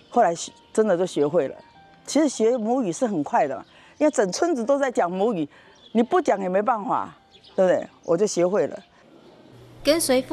后来真的就学会了。其实学母语是很快的，因为整村子都在讲母语，你不讲也没办法，对不对？我就学会了。 跟随父